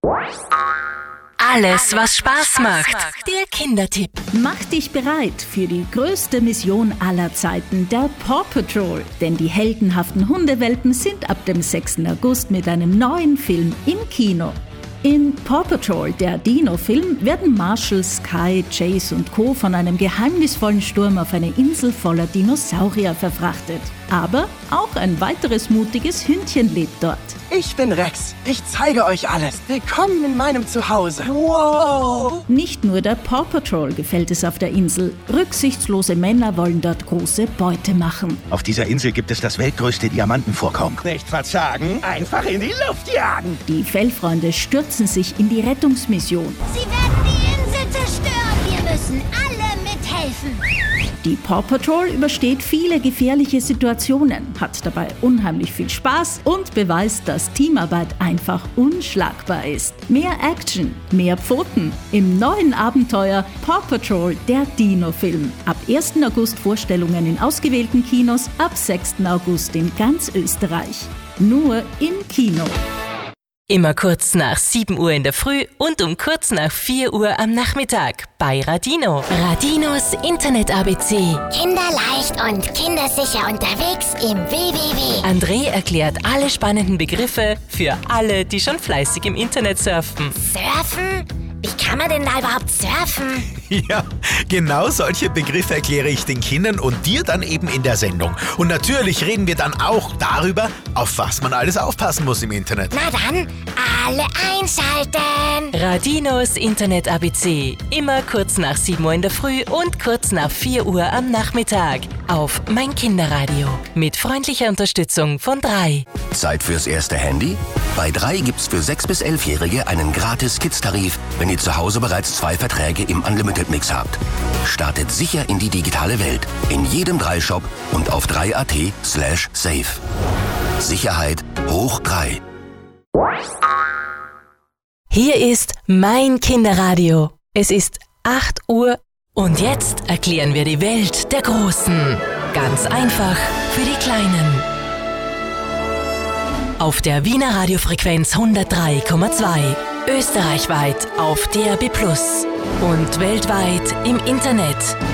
Alles, was Spaß macht. Der Kindertipp. Mach dich bereit für die größte Mission aller Zeiten, der Paw Patrol. Denn die heldenhaften Hundewelpen sind ab dem 6. August mit einem neuen Film im Kino. In Paw Patrol, der Dino-Film, werden Marshall, Sky, Chase und Co. von einem geheimnisvollen Sturm auf eine Insel voller Dinosaurier verfrachtet. Aber auch ein weiteres mutiges Hündchen lebt dort. Ich bin Rex. Ich zeige euch alles. Willkommen in meinem Zuhause. Wow! Nicht nur der Paw Patrol gefällt es auf der Insel. Rücksichtslose Männer wollen dort große Beute machen. Auf dieser Insel gibt es das weltgrößte Diamantenvorkommen. Nicht verzagen, einfach in die Luft jagen. Die Fellfreunde stürzen sich in die Rettungsmission. Sie werden die Insel zerstören. Wir müssen alle mithelfen. Die Paw Patrol übersteht viele gefährliche Situationen, hat dabei unheimlich viel Spaß und beweist, dass Teamarbeit einfach unschlagbar ist. Mehr Action, mehr Pfoten im neuen Abenteuer Paw Patrol, der Dino-Film. Ab 1. August Vorstellungen in ausgewählten Kinos, ab 6. August in ganz Österreich. Nur im Kino. Immer kurz nach 7 Uhr in der Früh und um kurz nach 4 Uhr am Nachmittag bei Radino. Radinos Internet-ABC. Kinderleicht und kindersicher unterwegs im WWW. André erklärt alle spannenden Begriffe für alle, die schon fleißig im Internet surfen. Surfen? Wie kann man denn da überhaupt surfen? Ja, genau solche Begriffe erkläre ich den Kindern und dir dann eben in der Sendung. Und natürlich reden wir dann auch darüber, auf was man alles aufpassen muss im Internet. Na dann, alle einschalten! Radinos Internet-ABC. Immer kurz nach 7 Uhr in der Früh und kurz nach 4 Uhr am Nachmittag. Auf Mein Kinderradio. Mit freundlicher Unterstützung von 3. Zeit fürs erste Handy? Bei 3 gibt's für 6- bis 11-Jährige einen gratis Kids-Tarif, wenn ihr zu Hause bereits 2 Verträge im Unlimited-Mix habt. Startet sicher in die digitale Welt. In jedem 3-Shop und auf 3.at/safe. Sicherheit hoch 3. Hier ist Mein Kinderradio. Es ist 8 Uhr und jetzt erklären wir die Welt der Großen. Ganz einfach für die Kleinen. Auf der Wiener Radiofrequenz 103,2. Österreichweit auf DAB+ und weltweit im Internet.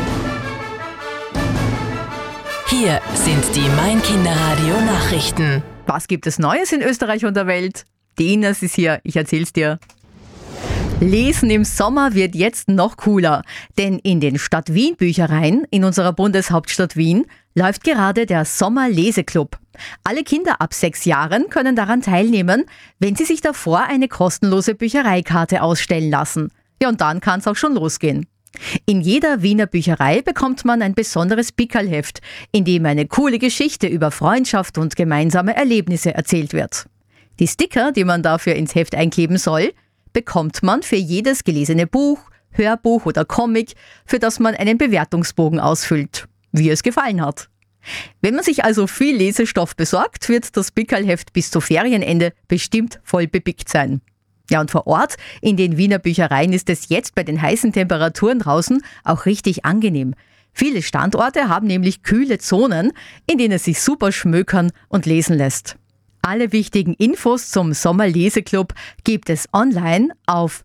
Hier sind die Mein Kinderradio Nachrichten. Was gibt es Neues in Österreich und der Welt? Die Ines ist hier, ich erzähl's dir. Lesen im Sommer wird jetzt noch cooler, denn in den Stadt Wien Büchereien in unserer Bundeshauptstadt Wien läuft gerade der Sommerleseklub. Alle Kinder ab 6 Jahren können daran teilnehmen, wenn sie sich davor eine kostenlose Büchereikarte ausstellen lassen. Ja, und dann kann es auch schon losgehen. In jeder Wiener Bücherei bekommt man ein besonderes Pickerlheft, in dem eine coole Geschichte über Freundschaft und gemeinsame Erlebnisse erzählt wird. Die Sticker, die man dafür ins Heft einkleben soll, bekommt man für jedes gelesene Buch, Hörbuch oder Comic, für das man einen Bewertungsbogen ausfüllt, wie es gefallen hat. Wenn man sich also viel Lesestoff besorgt, wird das Pickerlheft bis zu Ferienende bestimmt voll bepickt sein. Ja, und vor Ort in den Wiener Büchereien ist es jetzt bei den heißen Temperaturen draußen auch richtig angenehm. Viele Standorte haben nämlich kühle Zonen, in denen es sich super schmökern und lesen lässt. Alle wichtigen Infos zum Sommerleseklub gibt es online auf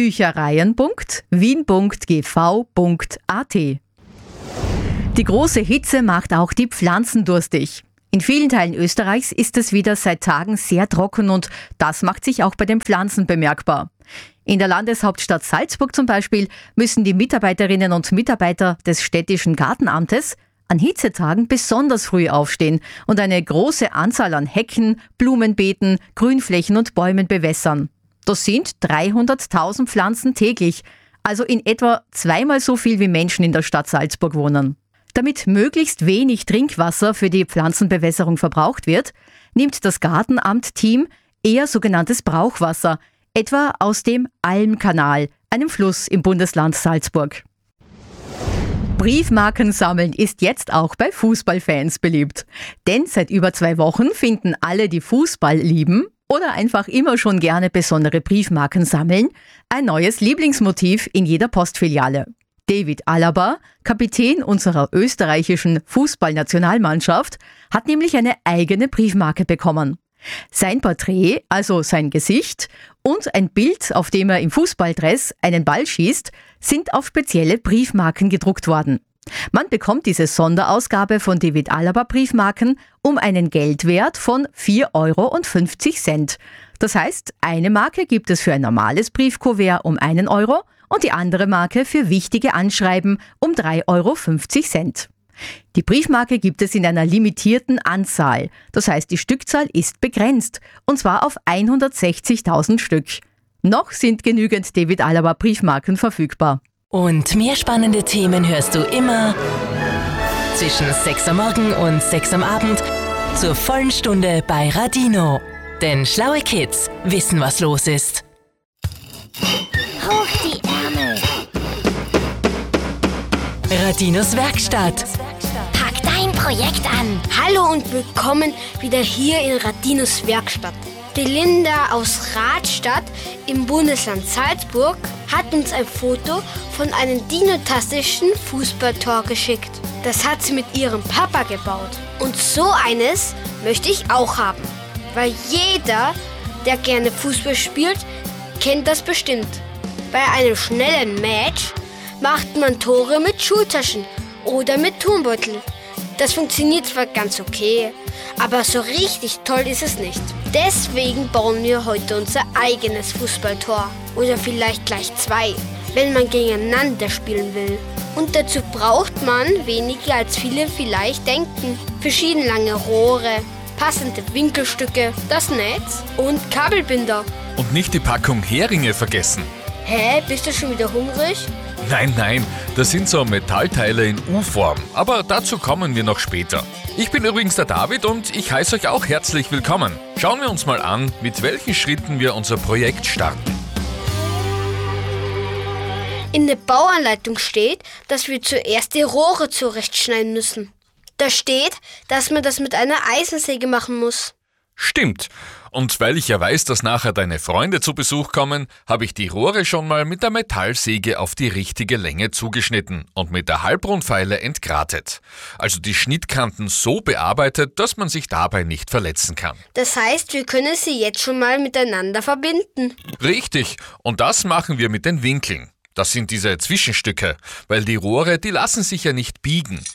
büchereien.wien.gv.at. Die große Hitze macht auch die Pflanzen durstig. In vielen Teilen Österreichs ist es wieder seit Tagen sehr trocken und das macht sich auch bei den Pflanzen bemerkbar. In der Landeshauptstadt Salzburg zum Beispiel müssen die Mitarbeiterinnen und Mitarbeiter des städtischen Gartenamtes an Hitzetagen besonders früh aufstehen und eine große Anzahl an Hecken, Blumenbeeten, Grünflächen und Bäumen bewässern. Das sind 300.000 Pflanzen täglich, also in etwa 2-mal so viel wie Menschen in der Stadt Salzburg wohnen. Damit möglichst wenig Trinkwasser für die Pflanzenbewässerung verbraucht wird, nimmt das Gartenamt-Team eher sogenanntes Brauchwasser, etwa aus dem Almkanal, einem Fluss im Bundesland Salzburg. Briefmarken sammeln ist jetzt auch bei Fußballfans beliebt. Denn seit über 2 Wochen finden alle, die Fußball lieben oder einfach immer schon gerne besondere Briefmarken sammeln, ein neues Lieblingsmotiv in jeder Postfiliale. David Alaba, Kapitän unserer österreichischen Fußballnationalmannschaft, hat nämlich eine eigene Briefmarke bekommen. Sein Porträt, also sein Gesicht, und ein Bild, auf dem er im Fußballdress einen Ball schießt, sind auf spezielle Briefmarken gedruckt worden. Man bekommt diese Sonderausgabe von David Alaba Briefmarken um einen Geldwert von 4,50 €. Das heißt, eine Marke gibt es für ein normales Briefkuvert um 1 € und die andere Marke für wichtige Anschreiben um 3,50 €. Die Briefmarke gibt es in einer limitierten Anzahl. Das heißt, die Stückzahl ist begrenzt, und zwar auf 160.000 Stück. Noch sind genügend David Alaba Briefmarken verfügbar. Und mehr spannende Themen hörst du immer zwischen 6 am Morgen und 6 am Abend zur vollen Stunde bei Radino. Denn schlaue Kids wissen, was los ist. Hoch die Ärmel. Radinos Werkstatt. Pack dein Projekt an. Hallo und willkommen wieder hier in Radinos Werkstatt. Die Linda aus Radstadt im Bundesland Salzburg hat uns ein Foto von einem dinotastischen Fußballtor geschickt. Das hat sie mit ihrem Papa gebaut. Und so eines möchte ich auch haben. Weil jeder, der gerne Fußball spielt, kennt das bestimmt. Bei einem schnellen Match macht man Tore mit Schultaschen oder mit Turnbeutel. Das funktioniert zwar ganz okay, aber so richtig toll ist es nicht. Deswegen bauen wir heute unser eigenes Fußballtor. Oder vielleicht gleich 2, wenn man gegeneinander spielen will. Und dazu braucht man weniger als viele vielleicht denken. Verschiedene lange Rohre, passende Winkelstücke, das Netz und Kabelbinder. Und nicht die Packung Heringe vergessen. Hä, bist du schon wieder hungrig? Nein, das sind so Metallteile in U-Form, aber dazu kommen wir noch später. Ich bin übrigens der David und ich heiße euch auch herzlich willkommen. Schauen wir uns mal an, mit welchen Schritten wir unser Projekt starten. In der Bauanleitung steht, dass wir zuerst die Rohre zurechtschneiden müssen. Da steht, dass man das mit einer Eisensäge machen muss. Stimmt. Und weil ich ja weiß, dass nachher deine Freunde zu Besuch kommen, habe ich die Rohre schon mal mit der Metallsäge auf die richtige Länge zugeschnitten und mit der Halbrundfeile entgratet. Also die Schnittkanten so bearbeitet, dass man sich dabei nicht verletzen kann. Das heißt, wir können sie jetzt schon mal miteinander verbinden. Richtig. Und das machen wir mit den Winkeln. Das sind diese Zwischenstücke, weil die Rohre, die lassen sich ja nicht biegen.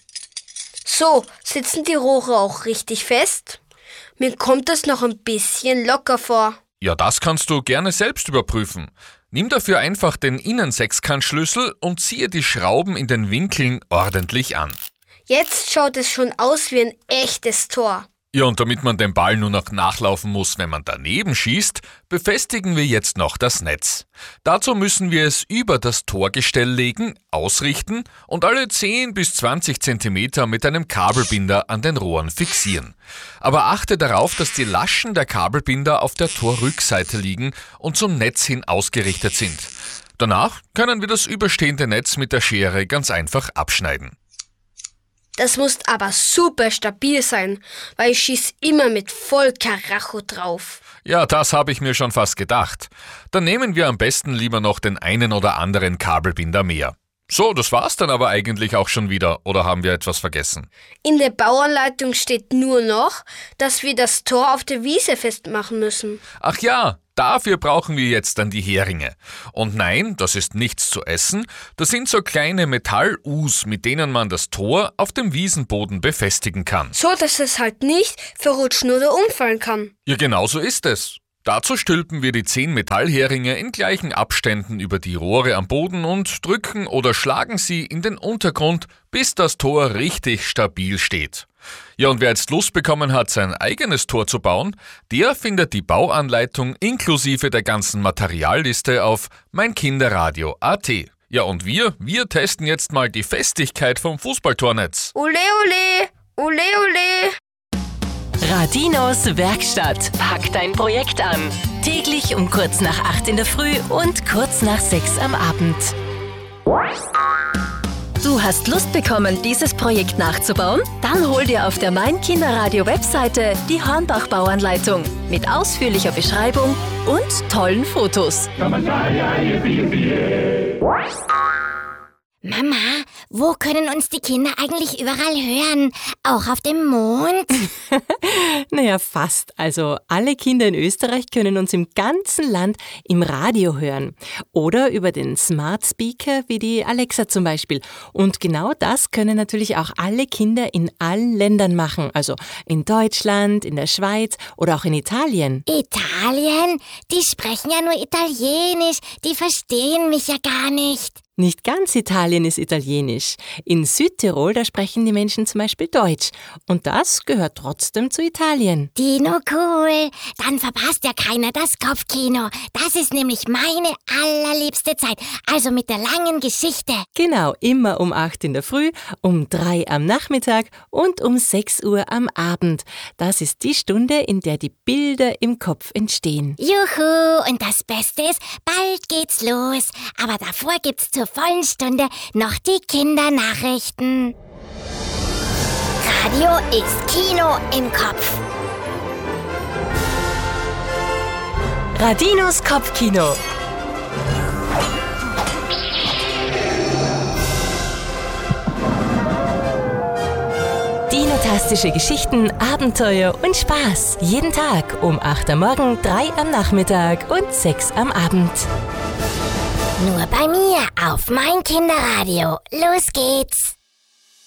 So, sitzen die Rohre auch richtig fest? Mir kommt das noch ein bisschen locker vor. Ja, das kannst du gerne selbst überprüfen. Nimm dafür einfach den Innensechskantschlüssel und ziehe die Schrauben in den Winkeln ordentlich an. Jetzt schaut es schon aus wie ein echtes Tor. Ja, und damit man den Ball nur noch nachlaufen muss, wenn man daneben schießt, befestigen wir jetzt noch das Netz. Dazu müssen wir es über das Torgestell legen, ausrichten und alle 10 bis 20 Zentimeter mit einem Kabelbinder an den Rohren fixieren. Aber achte darauf, dass die Laschen der Kabelbinder auf der Torrückseite liegen und zum Netz hin ausgerichtet sind. Danach können wir das überstehende Netz mit der Schere ganz einfach abschneiden. Das muss aber super stabil sein, weil ich schieße immer mit voll Karacho drauf. Ja, das habe ich mir schon fast gedacht. Dann nehmen wir am besten lieber noch den einen oder anderen Kabelbinder mehr. So, das war's dann aber eigentlich auch schon wieder, oder haben wir etwas vergessen? In der Bauanleitung steht nur noch, dass wir das Tor auf der Wiese festmachen müssen. Ach ja, dafür brauchen wir jetzt dann die Heringe. Und nein, das ist nichts zu essen, das sind so kleine Metall-Us, mit denen man das Tor auf dem Wiesenboden befestigen kann. So, dass es halt nicht verrutschen oder umfallen kann. Ja, genau so ist es. Dazu stülpen wir die 10 Metallheringe in gleichen Abständen über die Rohre am Boden und drücken oder schlagen sie in den Untergrund, bis das Tor richtig stabil steht. Ja, und wer jetzt Lust bekommen hat, sein eigenes Tor zu bauen, der findet die Bauanleitung inklusive der ganzen Materialliste auf meinkinderradio.at. Ja, und wir testen jetzt mal die Festigkeit vom Fußballtornetz. Ole, ole, ole, ole. Radinos Werkstatt. Pack dein Projekt an. Täglich um kurz nach 8 in der Früh und kurz nach 6 am Abend. Du hast Lust bekommen, dieses Projekt nachzubauen? Dann hol dir auf der Mein Kinderradio Webseite die Hornbach-Bauanleitung mit ausführlicher Beschreibung und tollen Fotos. Mama, wo können uns die Kinder eigentlich überall hören? Auch auf dem Mond? Naja, fast. Also alle Kinder in Österreich können uns im ganzen Land im Radio hören. Oder über den Smart Speaker wie die Alexa zum Beispiel. Und genau das können natürlich auch alle Kinder in allen Ländern machen. Also in Deutschland, in der Schweiz oder auch in Italien. Italien? Die sprechen ja nur Italienisch. Die verstehen mich ja gar nicht. Nicht ganz Italien ist Italienisch. In Südtirol, da sprechen die Menschen zum Beispiel Deutsch. Und das gehört trotzdem zu Italien. Dino, cool. Dann verpasst ja keiner das Kopfkino. Das ist nämlich meine allerliebste Zeit. Also mit der langen Geschichte. Genau, immer um 8 in der Früh, um 3 am Nachmittag und um 6 Uhr am Abend. Das ist die Stunde, in der die Bilder im Kopf entstehen. Juhu, und das Beste ist, bald geht's los. Aber davor gibt's zur vollen Stunde noch die Kindernachrichten. Radio ist Kino im Kopf. Radinos Kopfkino. Dinotastische Geschichten, Abenteuer und Spaß. Jeden Tag um 8 am Morgen, 3 am Nachmittag und 6 am Abend. Nur bei mir auf mein Kinderradio. Los geht's!